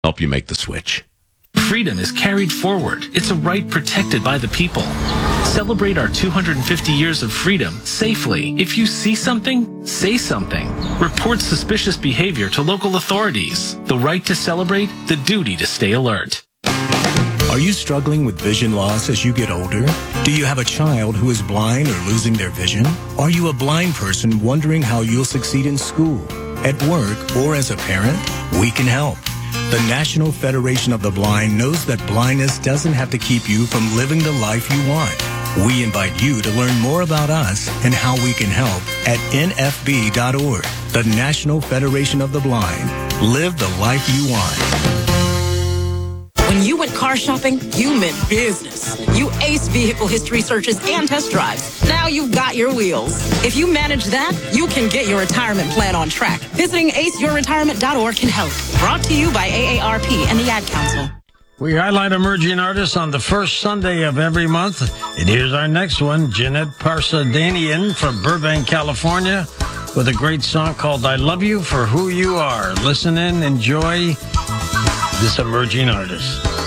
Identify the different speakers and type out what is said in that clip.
Speaker 1: help you make the switch.
Speaker 2: Freedom is carried forward. It's a right protected by the people. Celebrate our 250 years of freedom safely. If you see something, say something. Report suspicious behavior to local authorities. The right to celebrate, the duty to stay alert.
Speaker 3: Are you struggling with vision loss as you get older? Do you have a child who is blind or losing their vision? Are you a blind person wondering how you'll succeed in school, at work, or as a parent? We can help. The National Federation of the Blind knows that blindness doesn't have to keep you from living the life you want. We invite you to learn more about us and how we can help at nfb.org. The National Federation of the Blind. Live the life you want.
Speaker 4: When you went car shopping, you meant business. You aced vehicle history searches and test drives. Now you've got your wheels. If you manage that, you can get your retirement plan on track. Visiting aceyourretirement.org can help. Brought to you by AARP and the Ad Council.
Speaker 5: We highlight emerging artists on the first Sunday of every month. And here's our next one, Jeanette Parsadanian from Burbank, California, with a great song called I Love You for Who You Are. Listen in, enjoy this emerging artist.